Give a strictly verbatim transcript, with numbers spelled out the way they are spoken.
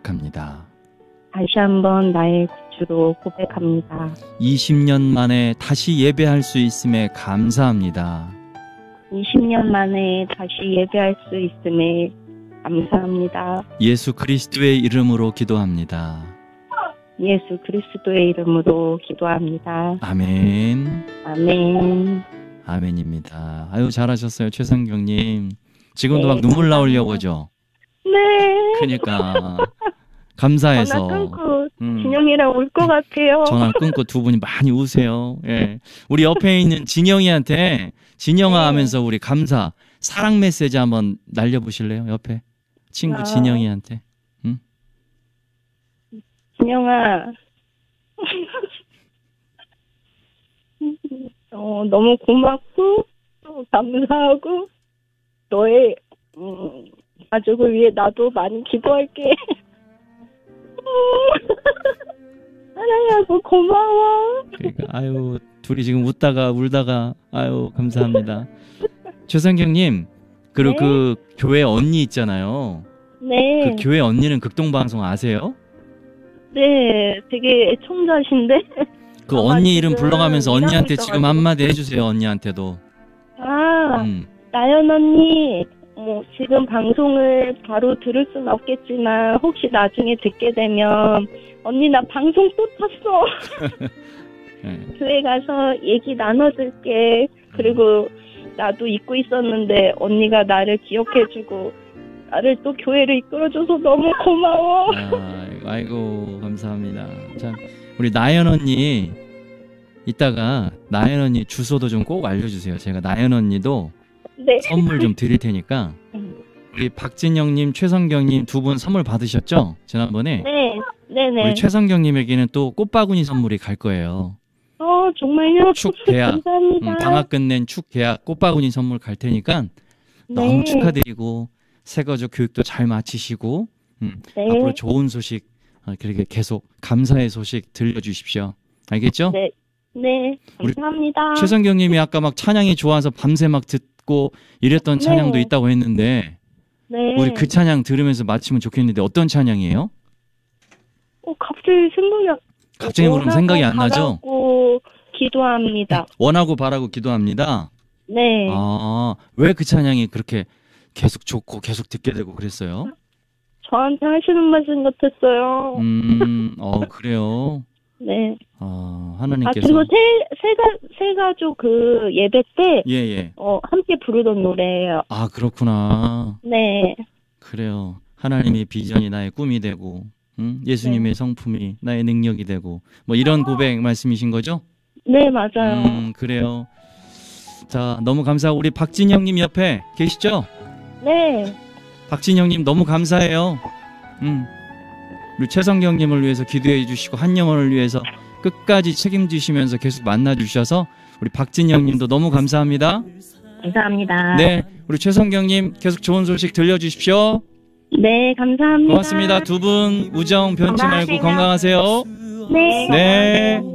고백합니다. 다시 한번 나의 구주로 고백합니다. 이십 년 만에 다시 예배할 수 있음에 감사합니다. 이십 년 만에 다시 예배할 수 있음에 감사합니다. 예수 그리스도의 이름으로 기도합니다. 예수 그리스도의 이름으로 기도합니다. 아멘. 아멘. 아멘입니다. 아유, 잘하셨어요, 최성경님. 지금도 네, 막 눈물 감사합니다. 나오려고 그죠? 네. 그러니까 감사해서 전화 끊고 음. 진영이랑 울 것 같아요. 전화를 끊고 두 분이 많이 우세요. 예. 우리 옆에 있는 진영이한테 진영아 네. 하면서 우리 감사 사랑 메시지 한번 날려보실래요? 옆에 친구 아. 진영이한테. 응? 진영아, 어, 너무 고맙고 또 감사하고 너의 음, 가족을 위해 나도 많이 기도할게. 사랑하고 고마워. 그러니까 아유, 둘이 지금 웃다가 울다가 아유, 감사합니다. 최성경님, 그리고 네. 그 교회 언니 있잖아요. 네, 그 교회 언니는 극동방송 아세요? 네, 되게 애청자신데. 그 아마 언니 이름 지금 불러가면서 일하고 언니한테 지금 있어가지고. 한마디 해주세요. 언니한테도. 아, 음. 나연 언니, 뭐 지금 방송을 바로 들을 순 없겠지만 혹시 나중에 듣게 되면 언니 나 방송 또 탔어. 네. 교회 가서 얘기 나눠줄게. 그리고 나도 잊고 있었는데 언니가 나를 기억해주고 나를 또 교회를 이끌어줘서 너무 고마워. 아, 아이고 감사합니다. 자, 우리 나연 언니 이따가 나연 언니 주소도 좀 꼭 알려주세요. 제가 나연 언니도 네. 선물 좀 드릴 테니까. 우리 박진영님, 최성경님 두 분 선물 받으셨죠? 지난번에. 네, 네네. 우리 최성경님에게는 또 꽃바구니 선물이 갈 거예요. 어, 정말요? 축 계약, 감사합니다. 음, 방학 끝낸 축 계약 꽃바구니 선물 갈 테니까 너무 네. 축하드리고 새가족 교육도 잘 마치시고 음, 네. 앞으로 좋은 소식 어, 그렇게 계속 감사의 소식 들려주십시오. 알겠죠? 네. 네, 우리 감사합니다. 최성경님이 아까 막 찬양이 좋아서 밤새 막 듣고 이랬던 네. 찬양도 있다고 했는데 네. 우리 그 찬양 들으면서 마치면 좋겠는데 어떤 찬양이에요? 어, 갑자기 생각이 안... 갑자기 물으면 생각이 안 나죠? 원하고 기도합니다. 원하고 바라고 기도합니다. 네. 아, 왜 그 찬양이 그렇게 계속 좋고 계속 듣게 되고 그랬어요? 저한테 하시는 말씀 같았어요. 음, 어, 그래요. 네. 아, 아, 하나님께서. 그리고 세, 세가, 세가족 그 예배 때, 예, 예. 어, 함께 부르던 노래예요. 아, 그렇구나. 네. 그래요. 하나님의 비전이 나의 꿈이 되고, 음? 예수님의 성품이 나의 능력이 되고, 뭐 이런 고백 말씀이신 거죠? 네, 맞아요. 음, 그래요. 자, 너무 감사하고, 우리 박진영님 옆에 계시죠? 네. 박진영님 너무 감사해요. 음. 우리 최성경님을 위해서 기도해 주시고 한 영혼을 위해서 끝까지 책임지시면서 계속 만나 주셔서 우리 박진영님도 너무 감사합니다. 감사합니다. 네, 우리 최성경님 계속 좋은 소식 들려주십시오. 네, 감사합니다. 고맙습니다. 두 분 우정 변치 말고 건강하세요. 네. 네.